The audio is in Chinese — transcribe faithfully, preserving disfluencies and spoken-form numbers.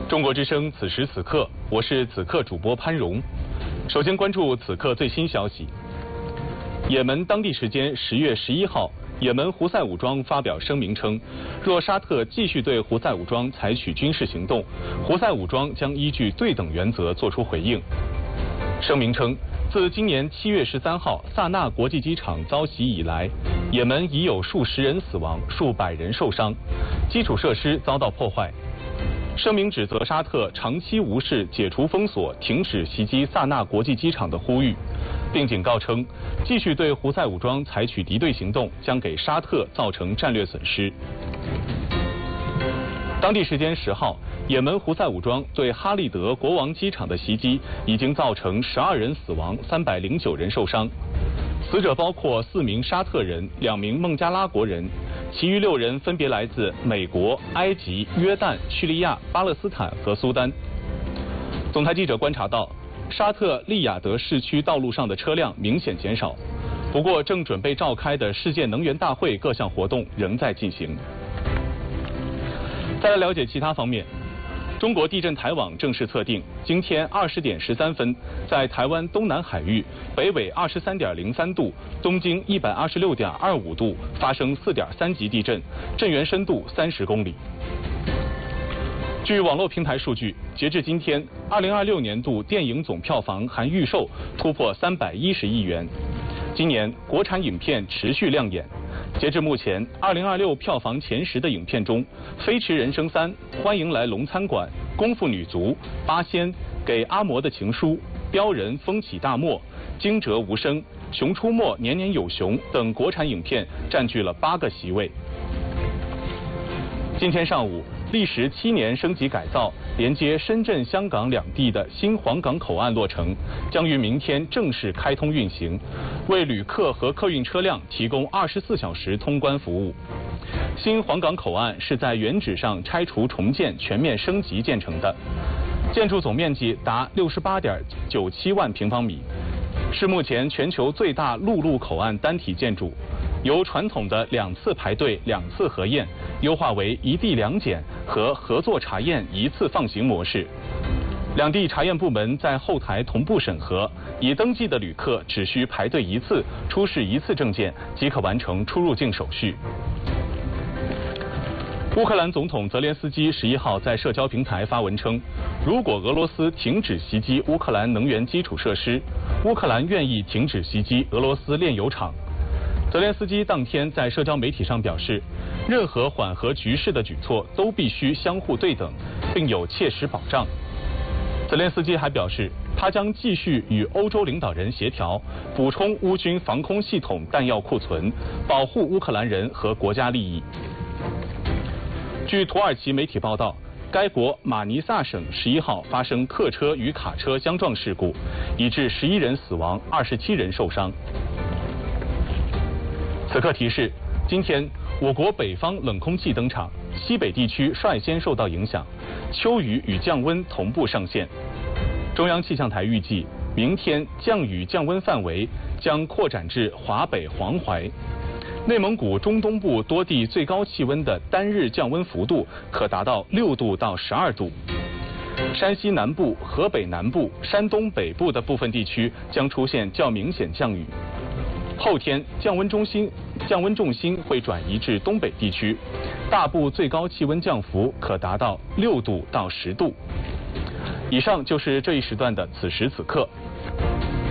中国之声此时此刻，我是此刻主播潘荣。首先关注此刻最新消息。也门当地时间十月十一号，也门胡塞武装发表声明称，若沙特继续对胡塞武装采取军事行动，胡塞武装将依据对等原则作出回应。声明称，自今年七月十三号萨那国际机场遭袭以来，也门已有数十人死亡，数百人受伤，基础设施遭到破坏。声明指责沙特长期无视解除封锁、停止袭击萨那国际机场的呼吁，并警告称，继续对胡塞武装采取敌对行动将给沙特造成战略损失。当地时间十号，也门胡塞武装对哈利德国王机场的袭击已经造成十二人死亡、三百零九人受伤，死者包括四名沙特人、两名孟加拉国人。其余六人分别来自美国、埃及、约旦、叙利亚、巴勒斯坦和苏丹。总台记者观察到，沙特利雅得市区道路上的车辆明显减少，不过正准备召开的世界能源大会各项活动仍在进行。再来了解其他方面。中国地震台网正式测定，今天二十点十三分，在台湾东南海域北纬二十三点零三度、东经一百二十六点二五度发生四点三级地震，震源深度三十公里。据网络平台数据，截至今天，二零二六年度电影总票房含预售突破三百一十亿元。今年国产影片持续亮眼。截至目前，二零二六票房前十的影片中，《飞驰人生三》、《欢迎来龙餐馆》、《功夫女足》、《八仙》、《给阿嬷的情书》、《标人风起大漠》、《惊蛰无声》、《熊出没年年有熊》等国产影片占据了八个席位。今天上午，历时七年升级改造、连接深圳、香港两地的新黄岗口岸落成，将于明天正式开通运行，为旅客和客运车辆提供二十四小时通关服务。新黄岗口岸是在原址上拆除重建、全面升级建成的，建筑总面积达六十八点九七万平方米，是目前全球最大陆路口岸单体建筑。由传统的两次排队、两次核验，优化为一地两检和合作查验一次放行模式。两地查验部门在后台同步审核，已登记的旅客只需排队一次，出示一次证件即可完成出入境手续。乌克兰总统泽连斯基十一号在社交平台发文称，如果俄罗斯停止袭击乌克兰能源基础设施，乌克兰愿意停止袭击俄罗斯炼油厂。泽连斯基当天在社交媒体上表示，任何缓和局势的举措都必须相互对等，并有切实保障。泽连斯基还表示，他将继续与欧洲领导人协调，补充乌军防空系统弹药库存，保护乌克兰人和国家利益。据土耳其媒体报道，该国马尼萨省十一号发生客车与卡车相撞事故，以致十一人死亡，二十七人受伤。此刻提示，今天我国北方冷空气登场，西北地区率先受到影响，秋雨与降温同步上线。中央气象台预计，明天降雨降温范围将扩展至华北、黄淮。内蒙古中东部多地最高气温的单日降温幅度可达到六度到十二度。山西南部、河北南部、山东北部的部分地区将出现较明显降雨。后天降温中心降温重心会转移至东北地区，大部最高气温降幅可达到六度到十度。以上就是这一时段的此时此刻。